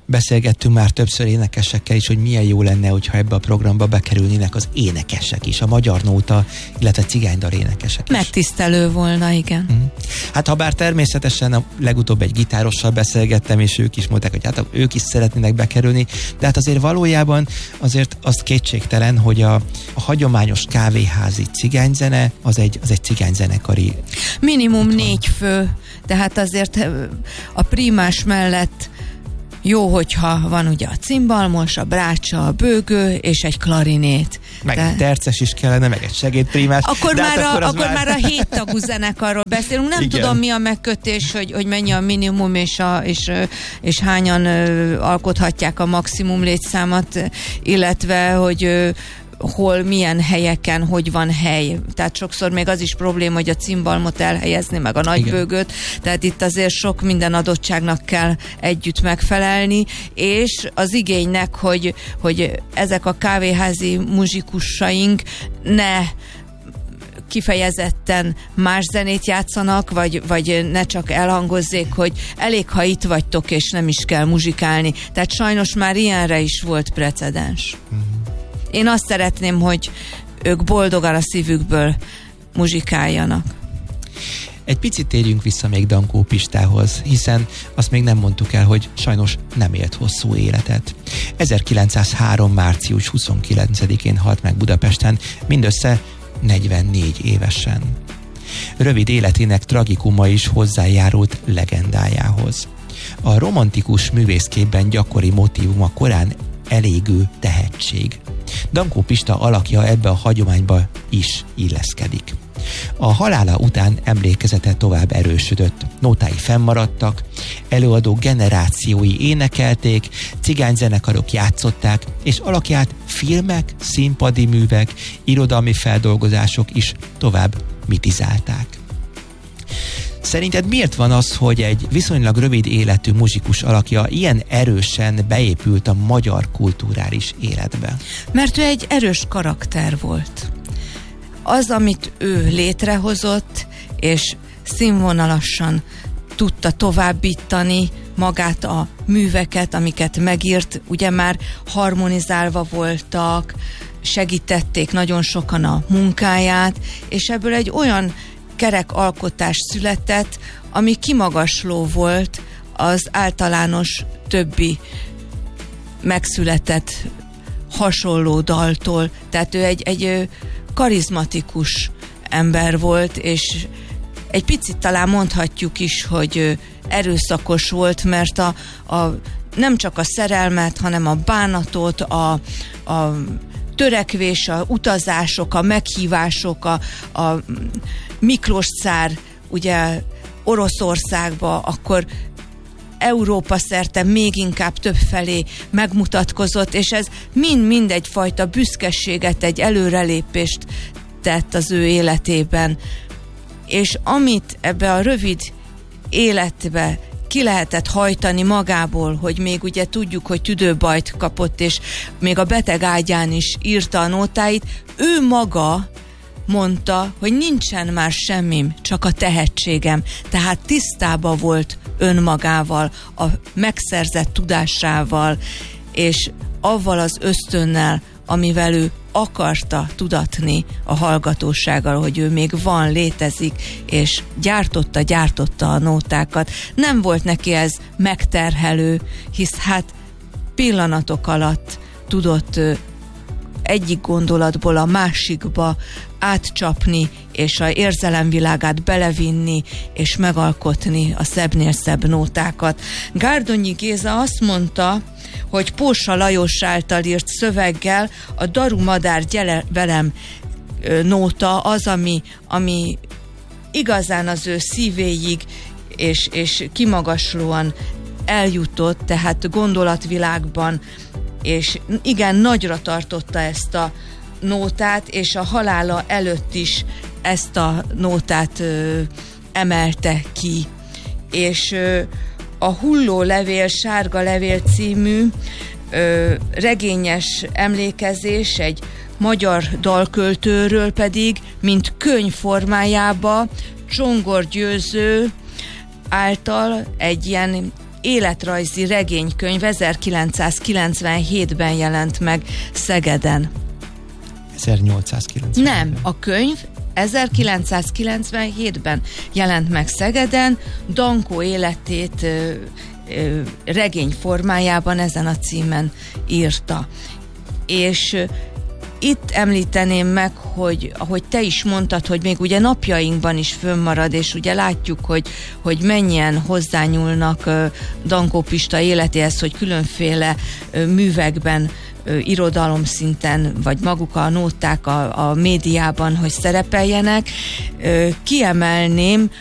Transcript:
Beszélgettünk már többször énekesekkel is, hogy milyen jó lenne, hogyha ebbe a programba bekerülnének az énekesek is, a magyar nóta, illetve cigánydal énekesek is. Megtisztelő volna, igen. Hát ha bár természetesen a legutóbb egy gitárossal beszélgettem, és ők is mondták, hogy hát ők is szeretnének bekerülni, de hát azért valójában azért az kétségtelen, hogy a hagyományos kávéházi cigányzene az egy cigányzenekari. Minimum 4 fő, tehát azért a primás mellett jó, hogyha van ugye a cimbalmos, a brácsa, a bőgő és egy klarinét. Meg egy terces is kellene, meg egy segédprimás. Akkor már a 7 tagú zenekarról beszélünk. Nem igen. Tudom, mi a megkötés, hogy mennyi a minimum, és hányan alkothatják a maximum létszámot, illetve, hogy hol, milyen helyeken, hogy van hely. Tehát sokszor még az is probléma, hogy a cimbalmot elhelyezni, meg a nagybőgőt. Tehát itt azért sok minden adottságnak kell együtt megfelelni, és az igénynek, hogy ezek a kávéházi muzsikusaink ne kifejezetten más zenét játszanak, vagy ne csak elhangozzék, hogy elég, ha itt vagytok, és nem is kell muzsikálni. Tehát sajnos már ilyenre is volt precedens. Én azt szeretném, hogy ők boldogan a szívükből muzsikáljanak. Egy picit térjünk vissza még Dankó Pistához, hiszen azt még nem mondtuk el, hogy sajnos nem élt hosszú életet. 1903. március 29-én halt meg Budapesten, mindössze 44 évesen. Rövid életének tragikuma is hozzájárult legendájához. A romantikus művészképben gyakori motívum a korán elégő tehetség. Dankó Pista alakja ebbe a hagyományba is illeszkedik. A halála után emlékezete tovább erősödött, nótái fennmaradtak, előadó generációi énekelték, cigányzenekarok játszották, és alakját filmek, színpadi művek, irodalmi feldolgozások is tovább mitizálták. Szerinted miért van az, hogy egy viszonylag rövid életű muzsikus alakja ilyen erősen beépült a magyar kulturális életbe? Mert ő egy erős karakter volt. Az, amit ő létrehozott, és színvonalasan tudta továbbítani magát a műveket, amiket megírt, ugye már harmonizálva voltak, segítették nagyon sokan a munkáját, és ebből egy olyan kerek alkotás született, ami kimagasló volt az általános többi megszületett hasonló daltól. Tehát ő egy karizmatikus ember volt, és egy picit talán mondhatjuk is, hogy erőszakos volt, mert nem csak a szerelmet, hanem a bánatot, a törekvés, a utazások, a meghívások, a Miklós cár ugye Oroszországba, akkor Európa szerte még inkább többfelé megmutatkozott, és ez mind egyfajta büszkeséget, egy előrelépést tett az ő életében. És amit ebbe a rövid életbe ki lehetett hajtani magából, hogy még ugye tudjuk, hogy tüdőbajt kapott, és még a beteg ágyán is írta a nótáit, ő maga mondta, hogy nincsen már semmim, csak a tehetségem. Tehát tisztában volt önmagával, a megszerzett tudásával, és avval az ösztönnel, amivel ő akarta tudatni a hallgatósággal, hogy ő még van, létezik, és gyártotta a nótákat. Nem volt neki ez megterhelő, hisz hát pillanatok alatt tudott egyik gondolatból a másikba átcsapni, és a érzelemvilágát belevinni, és megalkotni a szebbnél szebb nótákat. Gárdonyi Géza azt mondta, hogy Pósa Lajos által írt szöveggel a Daru Madár gyere velem nóta az, ami igazán az ő szívéig és kimagaslóan eljutott, tehát gondolatvilágban, és igen, nagyra tartotta ezt a nótát, és a halála előtt is ezt a nótát emelte ki. És a Hulló levél, Sárga levél című regényes emlékezés egy magyar dalköltőről pedig, mint könyv formájába Csongor Győző által egy ilyen életrajzi regénykönyv 1997-ben jelent meg Szegeden. 1890. Nem, a könyv 1997-ben jelent meg Szegeden, Dankó életét regény formájában ezen a címen írta. És itt említeném meg, hogy ahogy te is mondtad, hogy még ugye napjainkban is fönnmarad, és ugye látjuk, hogy mennyien hozzányúlnak Dankó Pista életéhez, hogy különféle művekben, irodalomszinten, vagy maguk a nóták a médiában, hogy szerepeljenek. Kiemelném